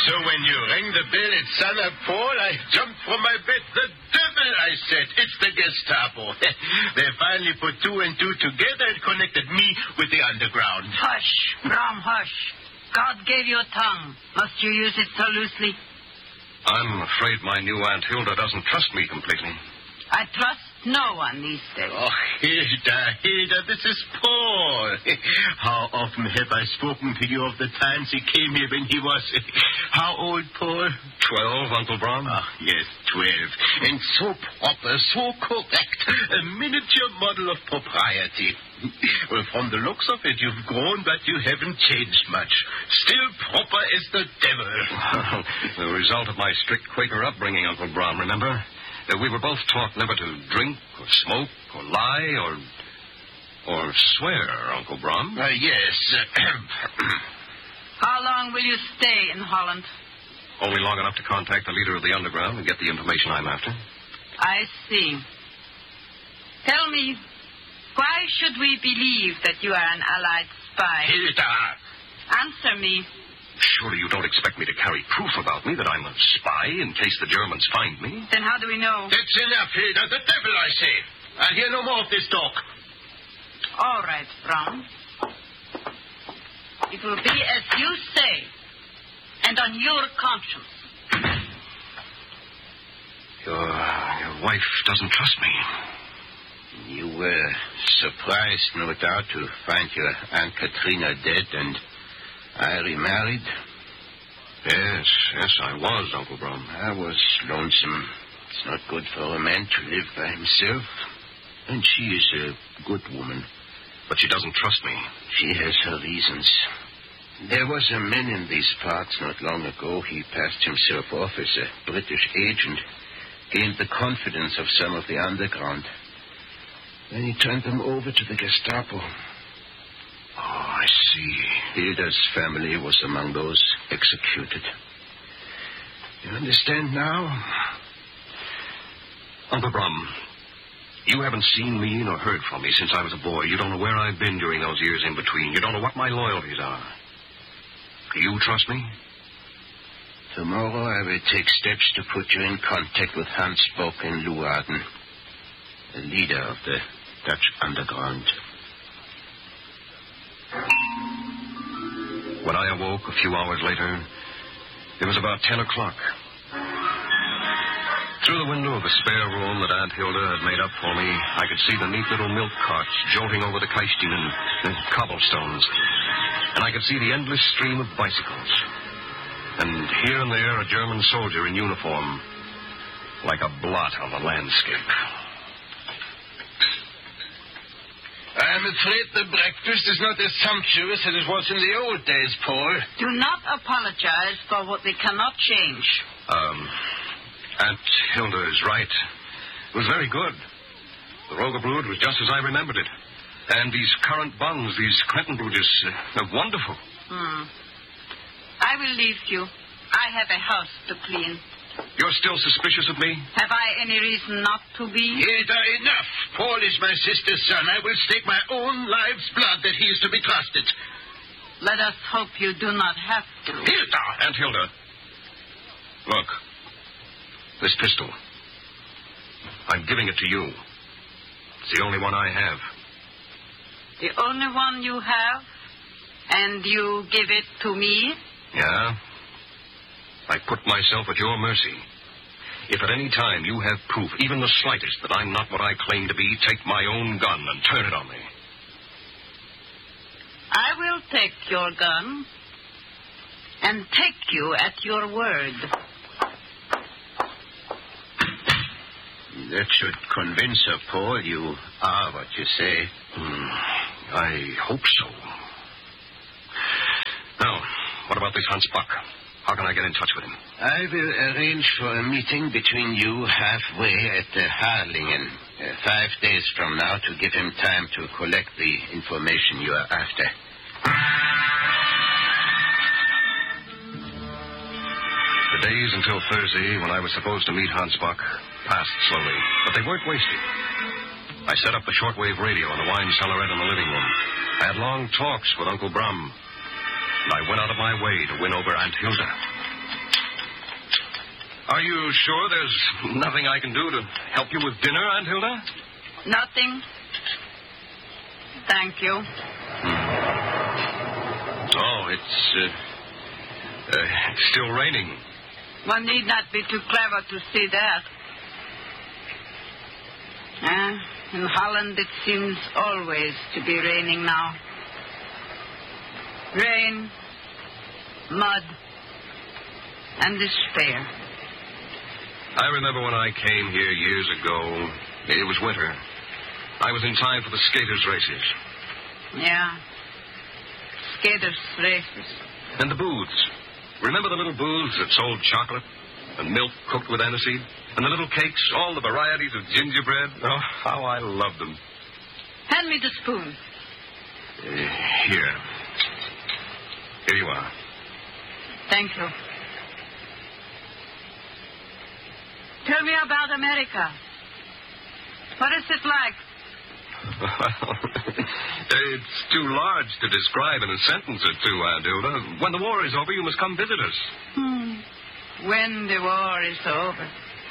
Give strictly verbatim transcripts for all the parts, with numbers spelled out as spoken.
So when you rang the bell at San Paul, I jumped from my bed. The devil, I said. It's the Gestapo. They finally put two and two together and connected me with the underground. Hush, Brom, hush. God gave you a tongue. Must you use it so loosely? I'm afraid my new Aunt Hilda doesn't trust me completely. I trust no one these days. Oh, Hilda, Hilda, this is Paul. How often have I spoken to you of the times he came here when he was... How old, Paul? Twelve, Uncle Brom? Ah, yes, twelve. And so proper, so correct. A miniature model of propriety. Well, from the looks of it, you've grown, but you haven't changed much. Still proper as the devil. The result of my strict Quaker upbringing, Uncle Brom, remember? Uh, we were both taught never to drink or smoke or lie or... or swear, Uncle Brom. Uh, yes. How long will you stay in Holland? Only long enough to contact the leader of the underground and get the information I'm after. I see. Tell me, why should we believe that you are an Allied spy? Hilda! Answer me. Surely you don't expect me to carry proof about me that I'm a spy in case the Germans find me? Then how do we know? That's enough, Hilda. The devil, I say. I'll hear no more of this talk. All right, Brown. It will be as you say, and on your conscience. Your, your wife doesn't trust me. You were surprised, no doubt, to find your Aunt Katrina dead and I remarried. Yes, yes, I was, Uncle Brom. I was lonesome. It's not good for a man to live by himself. And she is a good woman. But she doesn't trust me. She has her reasons. There was a man in these parts not long ago. He passed himself off as a British agent, gained the confidence of some of the underground. Then he turned them over to the Gestapo. Oh, I see. Hilda's family was among those executed. You understand now? Uncle Brom, you haven't seen me nor heard from me since I was a boy. You don't know where I've been during those years in between. You don't know what my loyalties are. Do you trust me? Tomorrow I will take steps to put you in contact with Hans Bock in Leeuwarden, the leader of the Dutch underground. When I awoke a few hours later, it was about ten o'clock. Through the window of the spare room that Aunt Hilda had made up for me, I could see the neat little milk carts jolting over the Keistinen and cobblestones. And I could see the endless stream of bicycles. And here and there, a German soldier in uniform, like a blot on the landscape. I'm afraid the breakfast is not as sumptuous as it was in the old days, Paul. Do not apologize for what we cannot change. Um... Aunt Hilda is right. It was very good. The Rogerblood was just as I remembered it. And these currant buns, these Krentenbludes, uh, they're wonderful. Hmm. I will leave you. I have a house to clean. You're still suspicious of me? Have I any reason not to be? Hilda, enough. Paul is my sister's son. I will stake my own life's blood that he is to be trusted. Let us hope you do not have to. Hilda! Aunt Hilda. Look. This pistol. I'm giving it to you. It's the only one I have. The only one you have? And you give it to me? Yeah. I put myself at your mercy. If at any time you have proof, even the slightest, that I'm not what I claim to be, take my own gun and turn it on me. I will take your gun and take you at your word. That should convince her, Paul. You are what you say. Hmm. I hope so. Now, what about this Hans Bock? How can I get in touch with him? I will arrange for a meeting between you halfway at the Harlingen, uh, five days from now, to give him time to collect the information you are after. The days until Thursday, when I was supposed to meet Hans Bock, passed slowly, but they weren't wasted. I set up the shortwave radio in the wine cellarette in the living room. I had long talks with Uncle Brom. and I went out of my way to win over Aunt Hilda. Are you sure there's nothing I can do to help you with dinner, Aunt Hilda? Nothing. Thank you. Hmm. Oh, it's, uh, uh, it's still raining. One need not be too clever to see that. Uh, in Holland, it seems always to be raining now. Rain, mud, and despair. I remember when I came here years ago. It was winter. I was in time for the skaters' races. Yeah. Skaters' races. And the booths. Remember the little booths that sold chocolate and milk cooked with aniseed? And the little cakes, all the varieties of gingerbread? Oh, how I loved them. Hand me the spoon. Uh, here. Here you are. Thank you. Tell me about America. What is it like? It's too large to describe in a sentence or two, Aunt Hilda. When the war is over, you must come visit us. Hmm. When the war is over.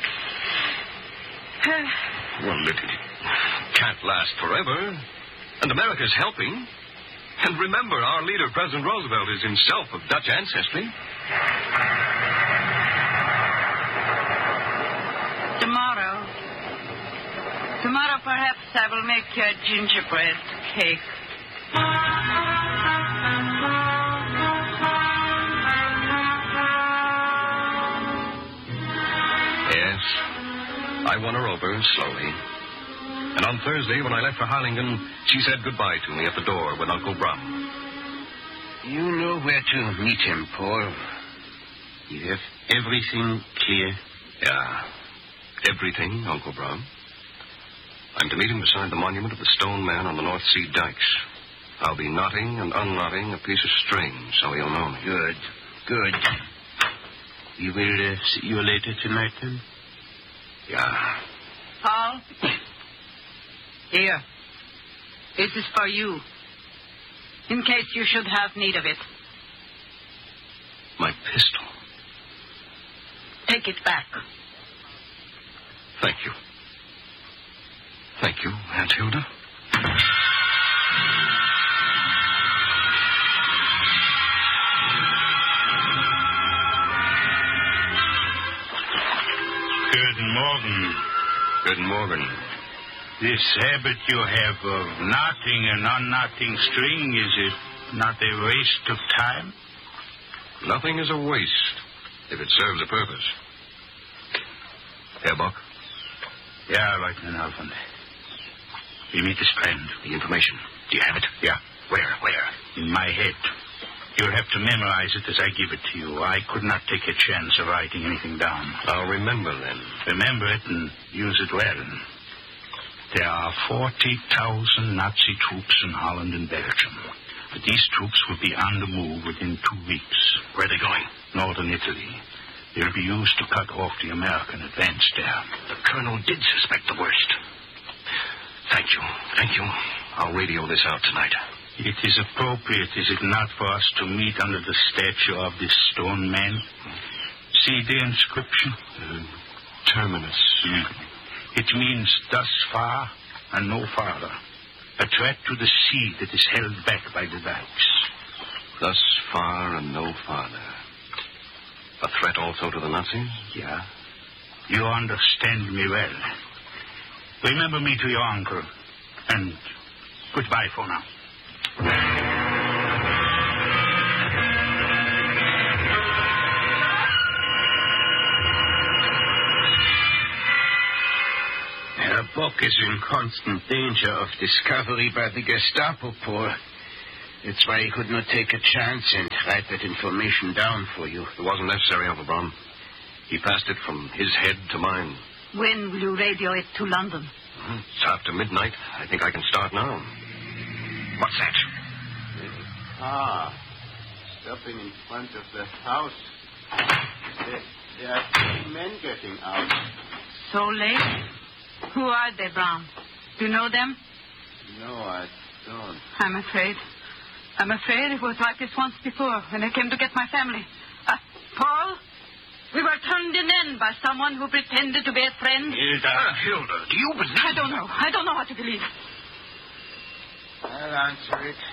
Well, it can't last forever. And America's helping. And remember, our leader, President Roosevelt, is himself of Dutch ancestry. Tomorrow. Tomorrow, perhaps, I will make you a gingerbread cake. Yes. I won her over slowly. And on Thursday, when I left for Harlingen, she said goodbye to me at the door with Uncle Brum. You know where to meet him, Paul. You have everything clear? Yeah. Everything, Uncle Brum. I'm to meet him beside the monument of the stone man on the North Sea dikes. I'll be knotting and unknotting a piece of string so he'll know me. Good. Good. You will uh, see you later tonight, then? Yeah. Paul? Here. This is for you. In case you should have need of it. My pistol. Take it back. Thank you. Thank you, Aunt Hilda. Good morning. Good morning. This habit you have of knotting and unknotting string, is it not a waste of time? Nothing is a waste if it serves a purpose. Herr Buck? Yeah, Lieutenant Alfond. We meet this friend. The information. Do you have it? Yeah. Where? Where? In my head. You'll have to memorize it as I give it to you. I could not take a chance of writing anything down. I'll remember then. Remember it and use it well. There are forty thousand Nazi troops in Holland and Belgium. But these troops will be on the move within two weeks. Where are they going? Northern Italy. They'll be used to cut off the American advance there. The colonel did suspect the worst. Thank you. Thank you. I'll radio this out tonight. It is appropriate, is it not, for us to meet under the statue of this stone man? See the inscription? Uh, terminus. Mm. It means thus far and no farther. A threat to the sea that is held back by the dikes. Thus far and no farther. A threat also to the Nazis? Yeah. You understand me well. Remember me to your uncle. And goodbye for now. Herr Bock is in constant danger of discovery by the Gestapo, Paul. That's why he could not take a chance and write that information down for you. It wasn't necessary, Uncle Brown. He passed it from his head to mine. When will you radio it to London? Hmm, it's after midnight. I think I can start now. What's that? There's a car stopping in front of the house. There, there are three men getting out. So late? Who are they, Brown? Do you know them? No, I don't. I'm afraid. I'm afraid it was like this once before when I came to get my family. Uh, Paul, we were turned in by someone who pretended to be a friend. Hilda, uh, Hilda, do you believe... I don't know. I don't know what to believe. I'll answer it.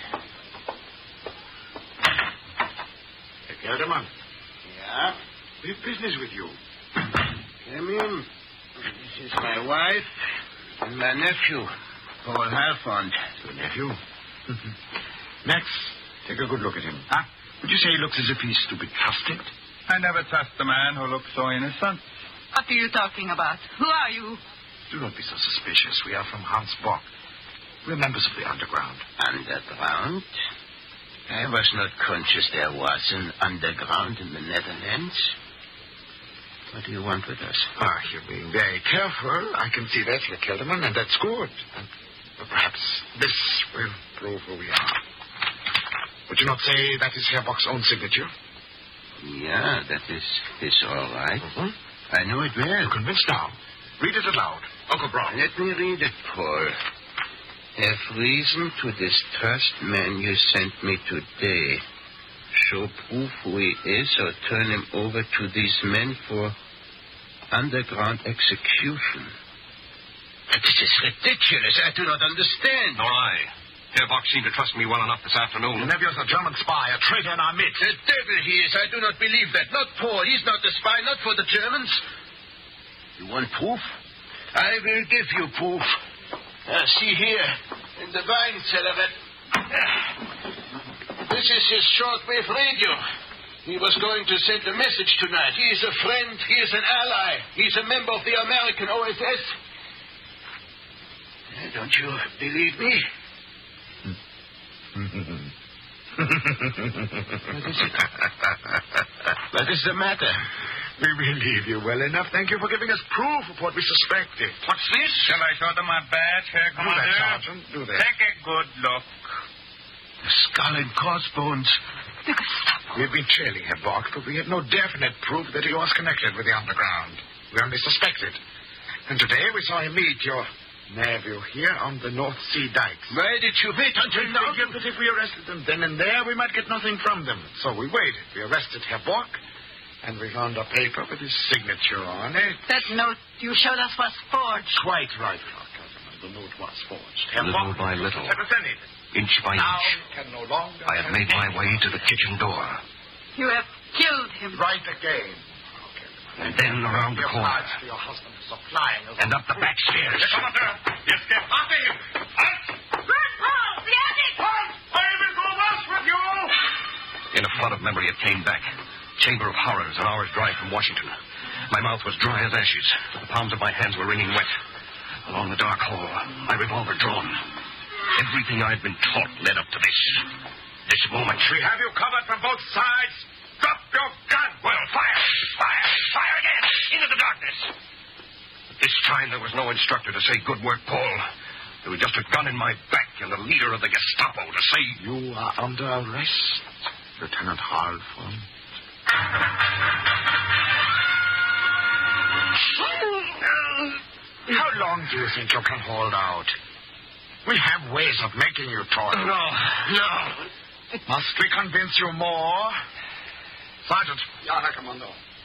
Hey, Gelderman. Yeah? We have business with you. Come in. This is my wife and my nephew, Paul Halfond. Your nephew? Max, take a good look at him. Huh? Would you say he looks as if he's to be trusted? I never trust a man who looks so innocent. What are you talking about? Who are you? Do not be so suspicious. We are from Hans Bock. We're members of the underground. Underground? I was not conscious there was an underground in the Netherlands. What do you want with us? Ah, you're being very careful. I can see that, Herr Kelderman, and that's good. And perhaps this will prove who we are. Would you not say that is Herr Bock's own signature? Yeah, that is, is all right. Mm-hmm. I know it well. You're convinced now. Read it aloud. Uncle Brown. Let me read it, Paul. Have reason to distrust man you sent me today. Show proof who he is or turn him over to these men for underground execution. But this is ridiculous. I do not understand. Nor I. Herr Bock seemed to trust me well enough this afternoon. Your nephew is a German spy, a traitor in our midst. The devil he is. I do not believe that. Not Paul. He's not the spy, not for the Germans. You want proof? I will give you proof. Uh, see here, in the wine cellar. Uh, this is his shortwave radio. He was going to send a message tonight. He is a friend. He is an ally. He's a member of the American O S S. Uh, don't you believe me? What is it? What is the matter? We believe you well enough. Thank you for giving us proof of what we suspected. What's this? Shall I show them my badge, Herr Do Commander? that, Sergeant. Do that. Take a good look. The skull and crossbones. The Gestapo. We've been trailing Herr Bock, but we had no definite proof that he was connected with the underground. We only suspected. And today we saw him meet your nephew here on the North Sea dikes. Why did you wait until We now? figured that if we arrested them then and there, we might get nothing from them. So we waited. We arrested Herr Bock, and we found a paper with his signature on it. That note you showed us was forged. Quite right, Frau Kelderman. The note was forged. Herr Little Bock by little, represented. inch by Now inch, he can no longer... I had made my way to the kitchen door. You have killed him. Right again. Frau Kelderman. And then around the Your corner. cards to your husband for supplying us. And up the back stairs. Yes, get after him. Halt! Run, Paul! The attic! Halt! I will go west with you! In a flood of memory, it came back. Chamber of Horrors, an hour's drive from Washington. My mouth was dry as ashes. The palms of my hands were wringing wet. Along the dark hall, my revolver drawn. Everything I'd been taught led up to this. This moment. We have you covered from both sides. Drop your gun. Well, fire! Fire! Fire again! Into the darkness! This time there was no instructor to say, "Good work, Paul." There was just a gun in my back and the leader of the Gestapo to say, You are under arrest, Lieutenant Halfond. How long do you think you can hold out? We have ways of making you talk. No, no. Must we convince you more? Sergeant. Ja, Herr Kommando.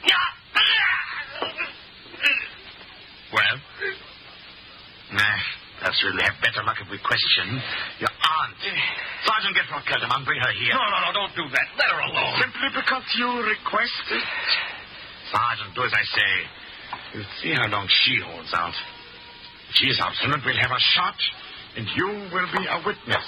Well? Nah, perhaps we'll have better luck if we question your aunt. Sergeant, get Frau Kelderman. Bring her here. No, no, no, don't do that. Let her alone. Simply because you request it. Sergeant, do as I say. We'll see how long she holds out. If she is obstinate, we'll have a shot, and you will be a witness.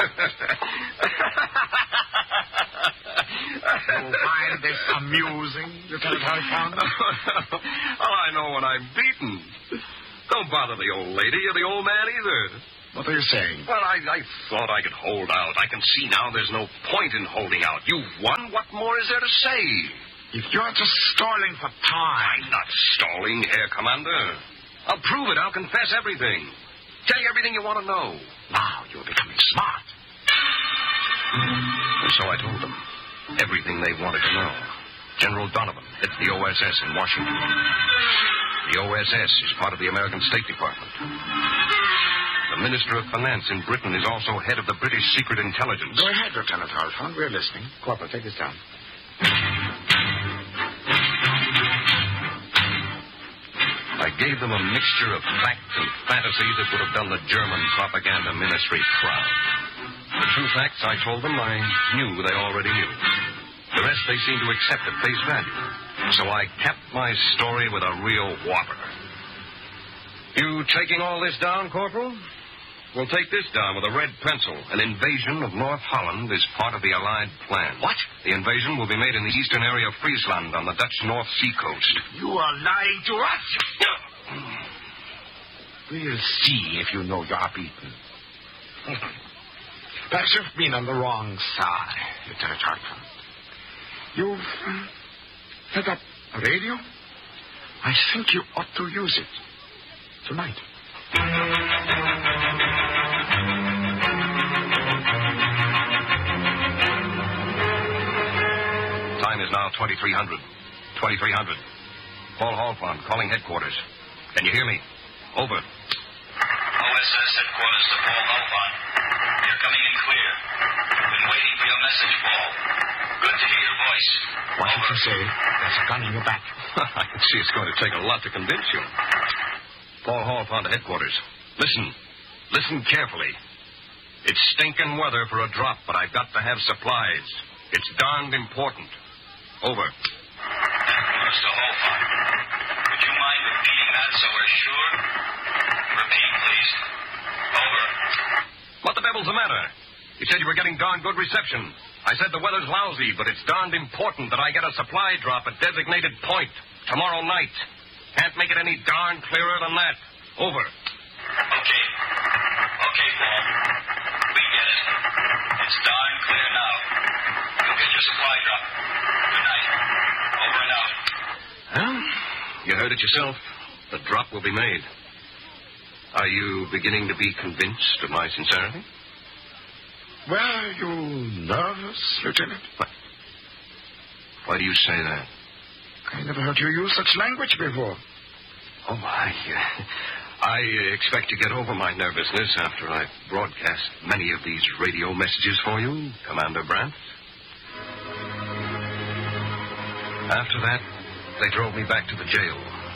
You find this amusing, Lieutenant Halfond? Oh, I know when I'm beaten. Don't bother the old lady or the old man either. What are you saying? Well, I, I thought I could hold out. I can see now there's no point in holding out. You've won. What more is there to say? If you're just stalling for time... I'm not stalling, Herr Commander. I'll prove it. I'll confess everything. Tell you everything you want to know. Now you're becoming smart. And so I told them everything they wanted to know. General Donovan heads the O S S in Washington. The O S S is part of the American State Department. the Minister of Finance in Britain, is also head of the British Secret Intelligence. Go ahead, Lieutenant Oliphant. We're listening. Corporal, take this down. I gave them a mixture of fact and fantasy that would have done the German propaganda ministry proud. The true facts I told them I knew they already knew. The rest they seemed to accept at face value. So I capped my story with a real whopper. You taking all this down, Corporal? We'll take this down with a red pencil. An invasion of North Holland is part of the Allied plan. What? The invasion will be made in the eastern area of Friesland on the Dutch North Sea coast. You are lying to us. We'll see if you know you're beaten. Perhaps you've been on the wrong side, Lieutenant Hartford. You've uh, set up a radio? I think you ought to use it tonight. Time is now twenty-three hundred. twenty-three hundred. Paul Halfon, calling headquarters. Can you hear me? Over. O S S headquarters to Paul Halfon. You're coming in clear. Been waiting for your message, Paul. Good to hear your voice. What did you say? There's a gun in your back. I can see it's going to take a lot to convince you. Paul Halfon to headquarters. Listen. Listen carefully. It's stinking weather for a drop, but I've got to have supplies. It's darned important. Over. Mister Halfon, would you mind repeating that so we're sure? Repeat, please. Over. What the devil's the matter? You said you were getting darn good reception. I said the weather's lousy, but it's darned important that I get a supply drop at designated point tomorrow night. Can't make it any darn clearer than that. Over. Okay. Okay, Paul. We get it. It's darn clear now. You'll get your supply drop. Good night. Over and out. Well, you heard it yourself. The drop will be made. Are you beginning to be convinced of my sincerity? Were you nervous, Lieutenant? What? Why do you say that? I never heard you use such language before. Oh, I, uh, I expect to get over my nervousness after I've broadcast many of these radio messages for you, Commander Brandt. After that, they drove me back to the jail.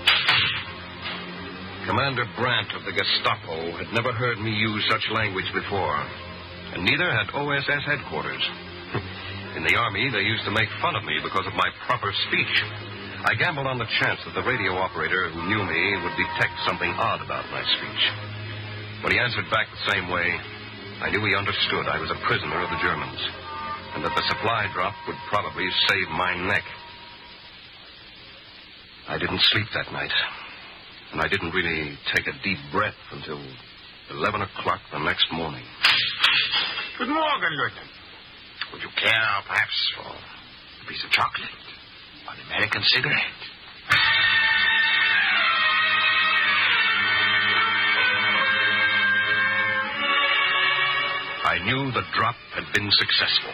Commander Brandt of the Gestapo had never heard me use such language before, and neither had O S S headquarters. In the Army, they used to make fun of me because of my proper speech. I gambled on the chance that the radio operator who knew me would detect something odd about my speech. When he answered back the same way, I knew he understood I was a prisoner of the Germans, and that the supply drop would probably save my neck. I didn't sleep that night, and I didn't really take a deep breath until eleven o'clock the next morning. Good morning, Lieutenant. Would you care, perhaps, for a piece of chocolate? Or an American cigarette? I knew the drop had been successful.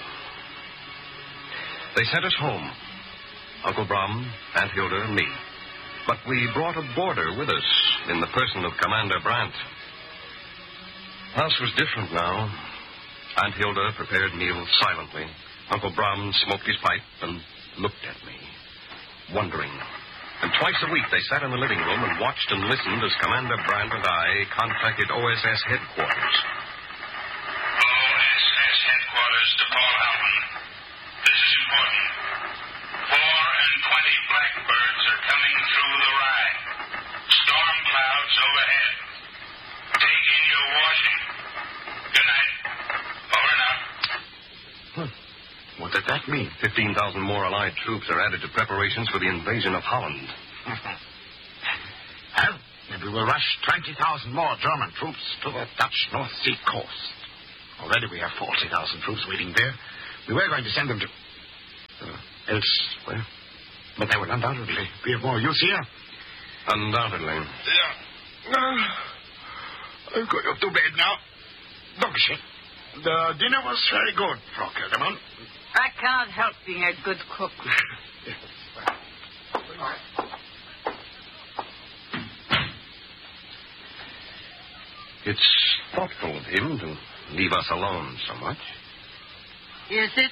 They sent us home. Uncle Brom, Aunt Hilda, and me. But we brought a boarder with us in the person of Commander Brandt. House was different now. Aunt Hilda prepared meals silently. Uncle Brom smoked his pipe and looked at me, wondering. And twice a week they sat in the living room and watched and listened as Commander Brandt and I contacted O S S headquarters. O S S headquarters to Paul Halfon. This is important. Four and twenty blackbirds are coming through the rye. Storm clouds overhead. Take in your washing. Good night. Over and out. Hmm. What did that mean? Fifteen thousand more Allied troops are added to preparations for the invasion of Holland. Well, maybe we'll rush twenty thousand more German troops to the Dutch North Sea coast. Already we have forty thousand troops waiting there. We were going to send them to... Uh, elsewhere. But they will undoubtedly be of more use here. Undoubtedly. Yeah. Uh, I'm going up to bed now. Dankeschön. The dinner was very good, Frau Kelderman. I cannot help being a good cook. Yes. Well, good night. It's thoughtful of him to leave us alone so much. Is it?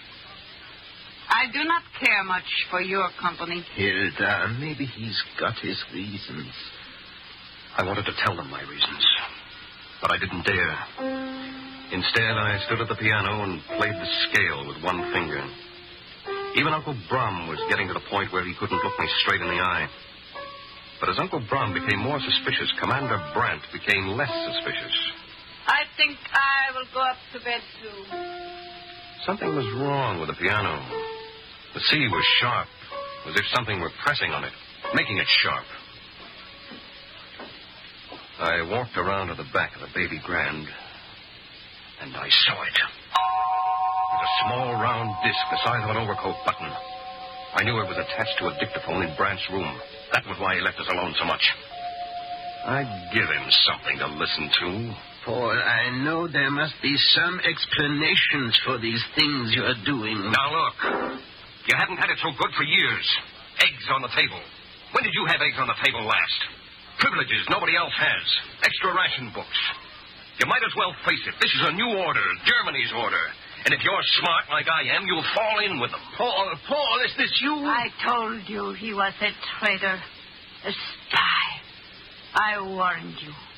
I do not care much for your company. Hilda, maybe he's got his reasons. I wanted to tell them my reasons, but I didn't dare. Instead, I stood at the piano and played the scale with one finger. Even Uncle Brum was getting to the point where he couldn't look me straight in the eye. But as Uncle Brum became more suspicious, Commander Brandt became less suspicious. I think I will go up to bed, too. Something was wrong with the piano. The C was sharp, as if something were pressing on it, making it sharp. I walked around to the back of the baby grand, and I saw it. With a small round disc the size of an overcoat button. I knew it was attached to a dictaphone in Brandt's room. That was why he left us alone so much. I'd give him something to listen to. Paul, I know there must be some explanations for these things you're doing. Now, look. You haven't had it so good for years. Eggs on the table. When did you have eggs on the table last? Privileges nobody else has. Extra ration books. You might as well face it. This is a new order, Germany's order. And if you're smart like I am, you'll fall in with them. Paul, Paul, is this you? I told you he was a traitor, a spy. I warned you.